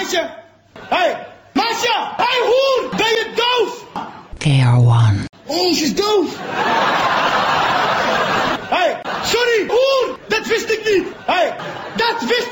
meisje! Hey, meisje! Hey, hoer! Ben je doof? KR1. Oh, ze is doof! Hey, sorry, hoer! Dat wist ik niet! Hey, dat wist